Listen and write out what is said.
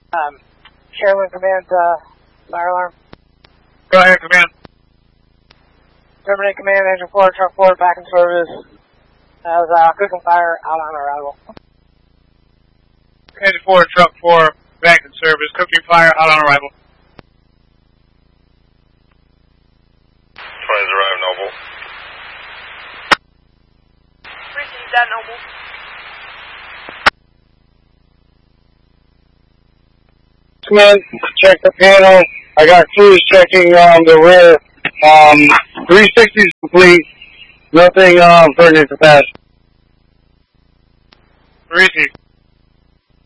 Chairman Command, fire alarm. Go ahead, Command. Terminate Command, Engine 4, Truck 4, back in service. As cooking fire out on arrival. Engine 4, Truck 4, back in service. Cooking fire out on arrival. 20's arrived, Noble. Received that, Noble. Command, check the panel. I got crews checking the rear. 360 is complete. Nothing pertinent to pass. Receive.